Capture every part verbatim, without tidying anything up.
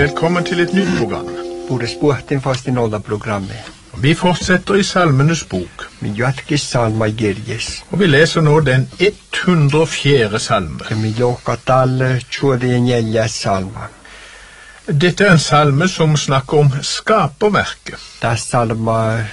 Velkommen til et nytt program. Bordes puhuttiin fasti nolla-programmet. Vi fortsetter i Salmenes bok. Me jatkis salma kirjes. Og vi leser nå den hundre og fjerde salme. Ja me loukataan tjuodien neljäs salma. Dette er en salme som snakker om skaperverket. Tässä salma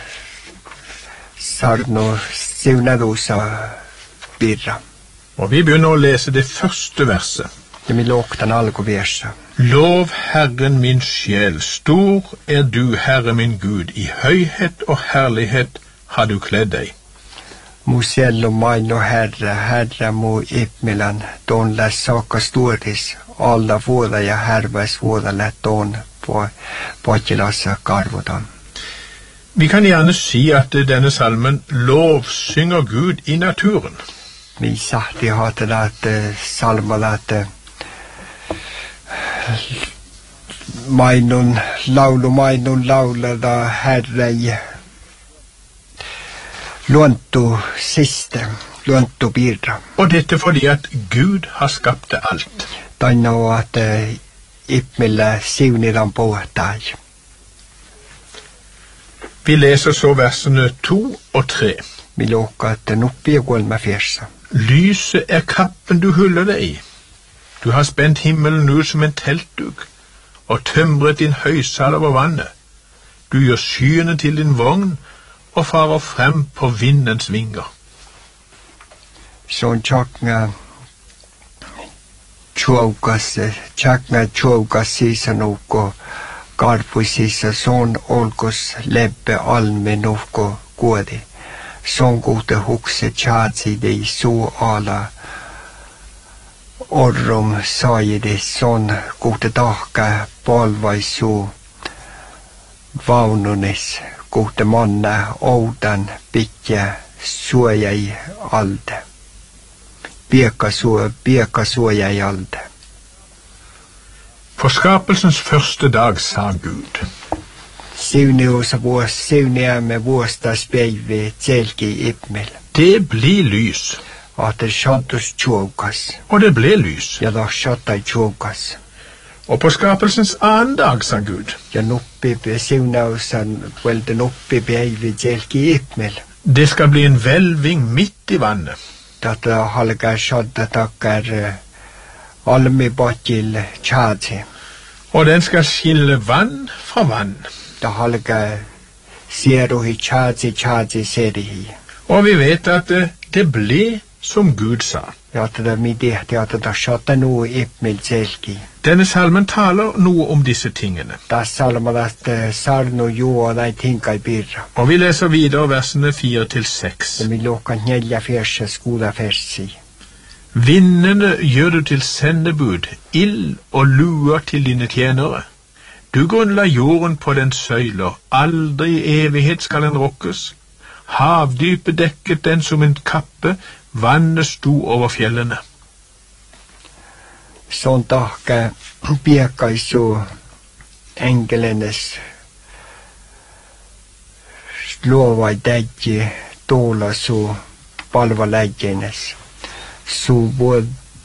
sarno siunadusa birra. Og vi begynner å lese det første verset. Ja me louktaan alkuversa. Lov Herren min sjel, stor er du, Herre min Gud, i høyhet og herlighet har du kledd deg. Mu sielu maino Herra, Herra mu ipmilan, ton läs saakka stuoris, alla vuoda ja härväs vuoda lät ton på potilassa karvotan. Vi kan gjerne si at denne salmen lovsynger Gud i naturen. Mi sahti haatana, at salmala, at mainun laulu, mainun laulada Herrei luontu siste, luontu birra. Og dette fordi at Gud har skapt det alt. Taina on, at ipmillä siuniran puhtai. Vi leser så versene to og tre. Mi luokka, at nuppi ja kolme fjersa. Lyset er kappen du huller deg i. Du har spent himmelen ut som en teltduk, og tømret din høysal over vannet. Du gjør skyene til din vogn, og farer frem på vindens vinger. Sånn tjakna tjoukas, tjakna tjoukas sisa nuko, karpu sisa, sånn olkos leppe alme nuko kuodi. Sånn kuute hukse tjaatside i suu ala, orrum saajidi, sånn kuute tahka palvaisu vaununis, kuute manna oudan pitkä suojai alde. Piekka, suo, piekka suojai alde. På skapelsens første dag sa Gud. Siuniusa vuos, siuniämme vuostas päivi tselki ipmel. Det blir lys. At det sjantus tjoukas. Og det ble lys. Ja da sjantai tjoukas. Og på skapelsens annen dag sa Gud. Ja nuppi siunausan, velta nuppi päivi tselki ipmel. Det skal bli en hvelving midt i vannet. Tätä halkaa shadda takkar almi batil tjadsi. Og den skal skille vann fra vann. Det halkaa sieruhi tjadsi tjadsi serihi. Og vi vet at det, det ble som Gud sa. Ja, tätä mi tehti, at tätä shadda nu ipmil selki. Denne salmen taler noe om disse tingene. Tässä salmalast sarnu juo näin tinkai birra. Og vi leser videre versene fire til seks. Ja mi luokan neljä fjersa skuda fersi. Vindene gjør du til sendebud, ild og luer til dine tjenere. Du grunnla jorden på den søyler, aldri i evighet skal den rokkes. Havdypet dekket den som en kappe, vannet sto over fjellene. Sånn tahka piekkaisu enkelenes luovai täjji tuolla su palvaläjjenes. Su vuod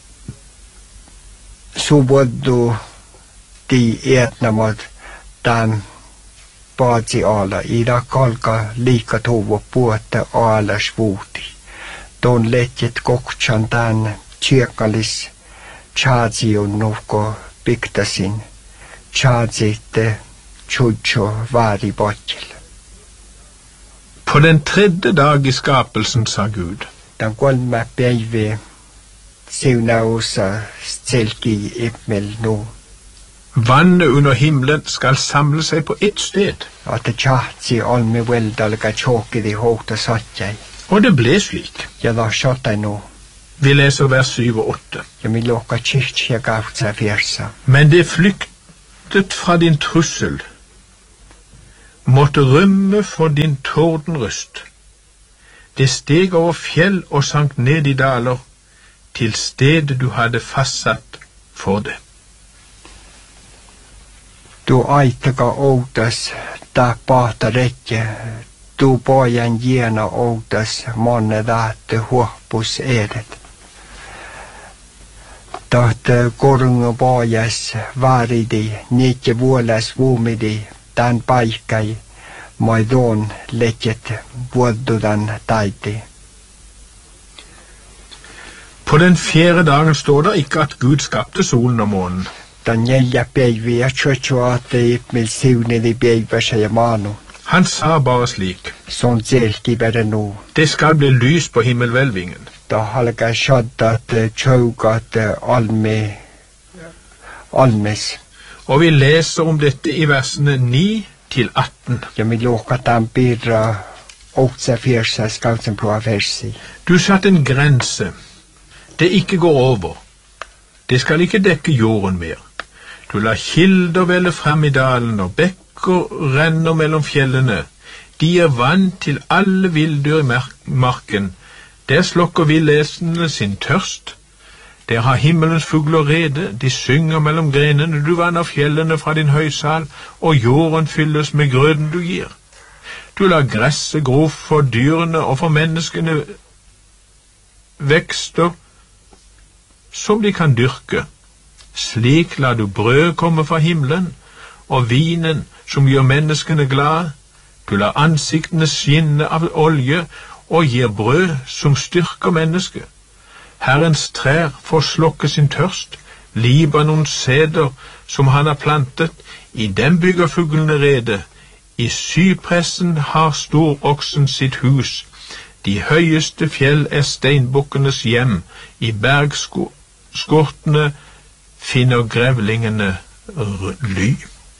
su vuoddu ti etnamot tämän paatsi ala. Ida kalka liika tuvo puotta alas vuuti. Ton letjet koktsan tämän tjekkalis tjadzi on nuhko piktasin. Tjadzitte tjudjo vari botjel. På den tredje dag i skapelsen sa Gud. Den kolme päivi siunausa selki ipmel nu. Vannet under himmelen skal samle seg på ett sted. At det tjadzi almi veldalga tjokidi håta satjai. Og det ble slik. Ja da satai nu. Vi leser vers syv og åtte. Ja mi luokka tjihtja kautsa fjersa. Men det flyktet fra din trussel, måtte rømme for din tordenrøst. Det steg over fjell og sank ned i daler, til stedet du hadde fastsatt for det. Du aitaka outas ta pahta rekje, tu pojan jiena outas monne daatte huoppus edet. Tahta korunga paajas vaaridi, niikke vuolas vuumidi, tämän paikkai, maidon letjet vuodudan taiti. På den fjerde dagen står det ikke at Gud skapte solen og månen. Den neljä päiviä tjoitsuaate ipmil siunili päivässä ja maanu. Han sa bare slik: Sånn selki bare nu. Det skal bli lys på himmelhvelvingen. Da halka shaddat tjaugat alme almes. Og vi leser om dette i versene ni til atten. Ja mi luokataan pirra åtsa skausen på versi. Du satt en grense. Det ikke går over. Det skal ikke dekke jorden mer. Du lar kilder velle frem i dalen, og bekker renner mellom fjellene. De er vann til alle villdyr i marken. Der slokker villesene sin tørst. Der har himmelens fugler rede, de synger mellom grenene. Du vanner fjellene fra din høysal, og jorden fylles med grøden du gir. Du lar gresset gro for dyrene og for menneskene vekster som de kan dyrke. Slik lar du brød komme fra himmelen, og vinen som gjør menneskene glade. Du lar ansiktene skinne av olje, og gir brød som styrker mennesket. Herrens trær får slokke sin tørst, Libanons seder som han har plantet, i dem bygger fuglene rede. I sypressen har storoksen sitt hus. De høyeste fjell er steinbukkenes hjem, i bergskortene finner grevlingene ly.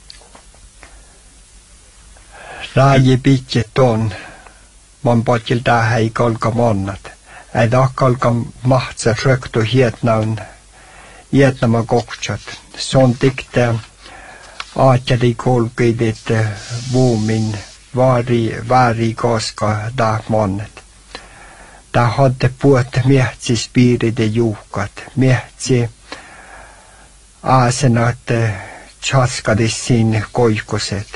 Raji pitset on, man potilta hei kolka monnat. Ei da kolka mahtsa röktu hietnaun, hietnama koksat. Son tikte aatjadi kolkidit vuumin vaari, vaari koska da monnet. Da hadde puot miehtsis piiride juukat, miehtsi aasenat tjaskadis siin koikuset.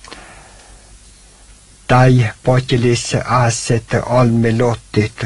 Tai potilis aaset almi lottit,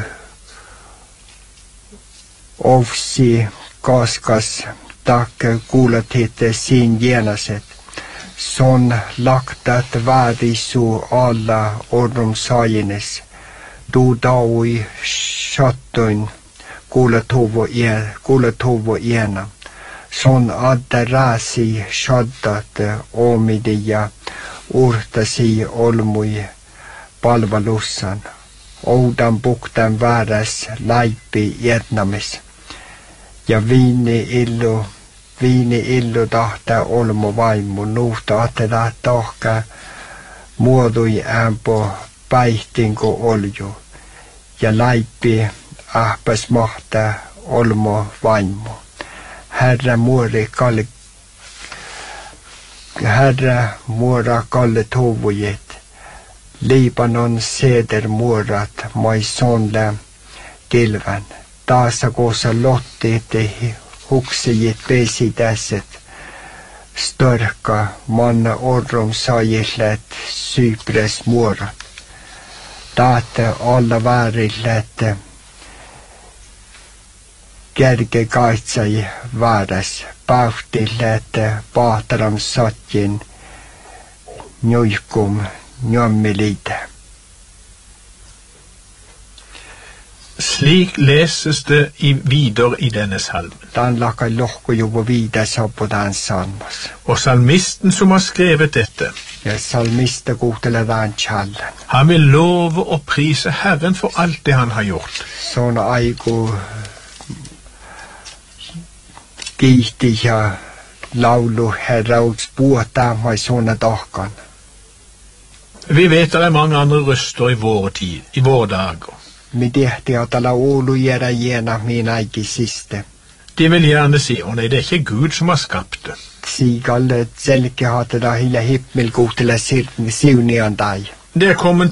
ovsi kaskas tak kuulat hite siin jäänaset. Son laktat väärisu alla orrum saajines. Du daui shattuin kuulat huvo kuulat huvo iena. Son adda raasi shaddat omidi ja urtasi olmui palvelussan. Oudan puktan vääräs laipi ietnamis. Ja viini illu, viini illu tahta olmu vaimu. Nuhta atela tahka muodui äänpo päihtinko olju. Ja laipi ahpas mahta olmu vaimu. Herra muori kalle Herra muora kalle tovujet. Libanon seder muorat maisonle kilvän. Taasa koossa lotteet huksijit pesitäset. Störka manna orrum saajillet sypres muorat. Taate alla väärillet kärke kaitsai vääräs. Pauhtillet paahtaram satjin njuikum njommilite. Slik leses det i videre i denne salmen. Dan laka lohko juvo viidasa på den salmas. Og salmisten som har skrevet dette, ja salmista kuuntele den challen. Han vil love og prise Herren for alt det han har gjort. Sånn aiku kiihti ja laulu herrauts puhutaan mai sånne tahkan. Vi vet det er mange andre røster i våre tid, i våre dager. Mi tehti atala oulu jäädä jena min aiki siste. De vil gjerne si, å nei, det er ikke Gud som har skapt det. Sigalle selke hatela hille himmel kuutele siunian tai. Det er kommet